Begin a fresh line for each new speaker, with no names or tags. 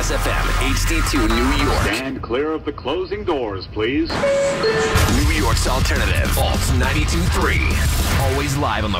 Jazz FM, HD2 New York.
Stand clear of the closing doors, please.
New York's alternative, Alt 92.3. Always live on the